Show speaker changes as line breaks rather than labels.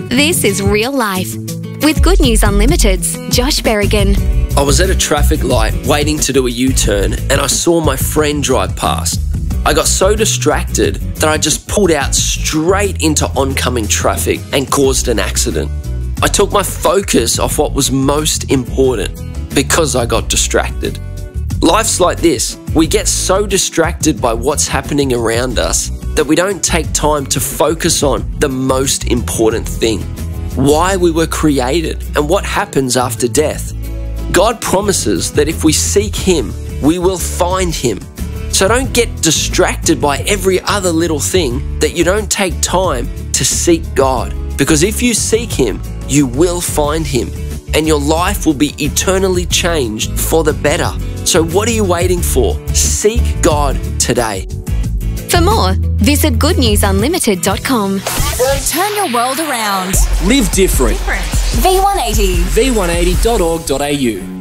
This is Real Life with Good News Unlimited's Josh Berrigan.
I was at a traffic light waiting to do a U-turn and I saw my friend drive past. I got so distracted that I just pulled out straight into oncoming traffic and caused an accident. I took my focus off what was most important because I got distracted. Life's like this. We get so distracted by what's happening around us that we don't take time to focus on the most important thing, why we were created and what happens after death. God promises that if we seek Him, we will find Him. So don't get distracted by every other little thing that you don't take time to seek God. Because if you seek Him, you will find Him and your life will be eternally changed for the better. So what are you waiting for? Seek God today.
For more, visit goodnewsunlimited.com.
Turn your world around.
Live different.
V180.
V180.org.au